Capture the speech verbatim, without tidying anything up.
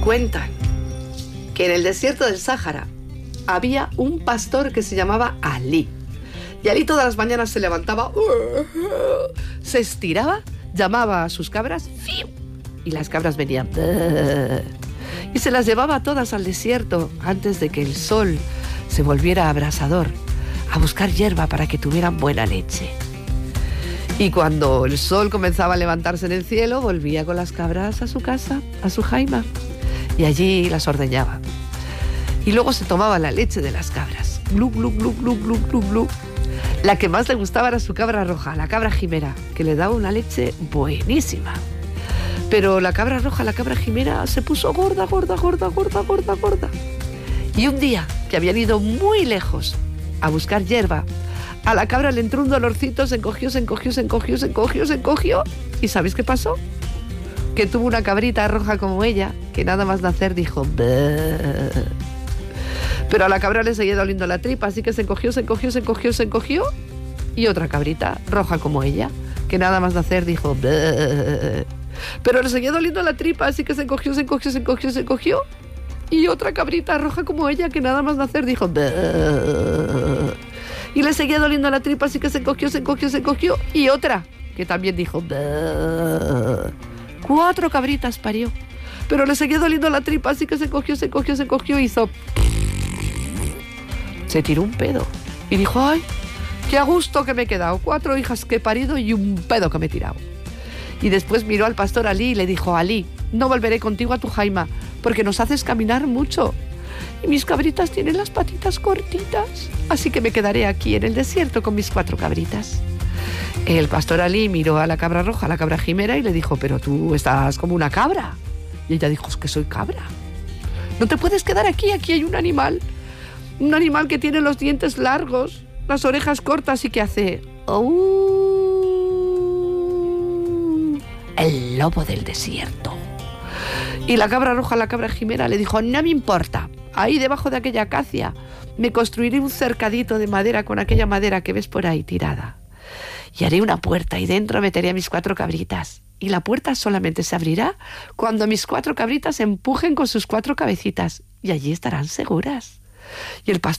Cuentan que en el desierto del Sáhara había un pastor que se llamaba Alí. Y Alí todas las mañanas se levantaba, se estiraba, llamaba a sus cabras, y las cabras venían, y se las llevaba todas al desierto antes de que el sol se volviera abrasador, a buscar hierba para que tuvieran buena leche. Y cuando el sol comenzaba a levantarse en el cielo, volvía con las cabras a su casa, a su jaima, y allí las ordeñaba. Y luego se tomaba la leche de las cabras. Glu, glu, glu, glu, glu, glu, glu. La que más le gustaba era su cabra roja, la cabra jimera, que le daba una leche buenísima. Pero la cabra roja, la cabra jimera, se puso gorda, gorda, gorda, gorda, gorda, gorda. Y un día, que habían ido muy lejos a buscar hierba, a la cabra le entró un dolorcito, se encogió, se encogió, se encogió, se encogió, se encogió. ¿Y sabéis qué pasó? Que tuvo una cabrita roja como ella, que nada más nacer dijo... Bleh. Pero a la cabra le seguía doliendo la tripa, así que se encogió, se encogió, se encogió, se encogió. Y otra cabrita, roja como ella, que nada más nacer dijo... Bleh. Pero le seguía doliendo la tripa, así que se encogió, se encogió, se encogió, se encogió. Y otra cabrita, roja como ella, que nada más nacer dijo... Bleh. Y le seguía doliendo la tripa, así que se encogió, se encogió, se encogió. Y otra, que también dijo... Bleh. Cuatro cabritas parió. Pero le seguía doliendo la tripa, así que se encogió, se encogió, se encogió y hizo... Se tiró un pedo y dijo, ay, qué a gusto que me he quedado, cuatro hijas que he parido y un pedo que me he tirado. Y después miró al pastor Alí y le dijo, Alí, no volveré contigo a tu jaima porque nos haces caminar mucho y mis cabritas tienen las patitas cortitas, así que me quedaré aquí en el desierto con mis cuatro cabritas. El pastor Alí miró a la cabra roja, a la cabra jimera, y le dijo, pero tú estás como una cabra. Y ella dijo, es que soy cabra. No te puedes quedar aquí, aquí hay un animal. Un animal que tiene los dientes largos, las orejas cortas y que hace... Oh, el lobo del desierto. Y la cabra roja, la cabra jimera, le dijo, no me importa, ahí debajo de aquella acacia me construiré un cercadito de madera con aquella madera que ves por ahí tirada. Y haré una puerta y dentro meteré a mis cuatro cabritas. Y la puerta solamente se abrirá cuando mis cuatro cabritas empujen con sus cuatro cabecitas. Y allí estarán seguras. Y el pastor